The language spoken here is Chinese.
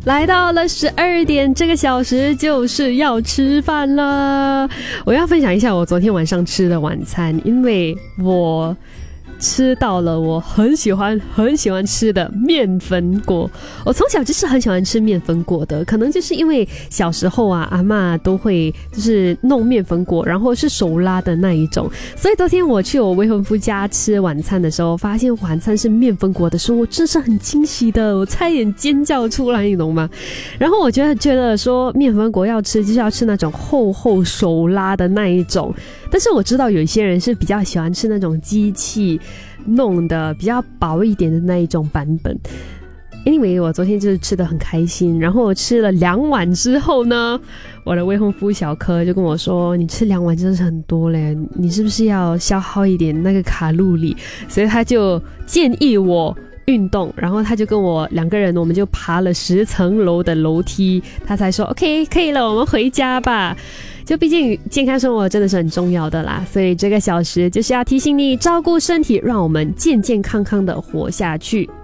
来到了12点，这个小时就是要吃饭了。我要分享一下我昨天晚上吃的晚餐，因为我吃到了我很喜欢吃的面粉果。我从小就是很喜欢吃面粉果的，可能就是因为小时候啊，阿嬷都会就是弄面粉果，然后是手拉的那一种。所以昨天我去我未婚夫家吃晚餐的时候，发现晚餐是面粉果的时候，我真是很惊喜的，我差一点尖叫出来，你懂吗？然后我觉得说面粉果要吃就是要吃那种厚厚手拉的那一种，但是我知道有一些人是比较喜欢吃那种机器弄的比较薄一点的那一种版本。Anyway， 我昨天就是吃得很开心，然后我吃了2碗之后呢，我的未婚夫小柯就跟我说，你吃2碗真的是很多嘞，你是不是要消耗一点那个卡路里？所以他就建议我运动，然后他就跟我2个人，我们就爬了10层楼的楼梯，他才说 OK 可以了，我们回家吧。就毕竟健康生活真的是很重要的啦，所以这个小时就是要提醒你照顾身体，让我们健健康康的活下去。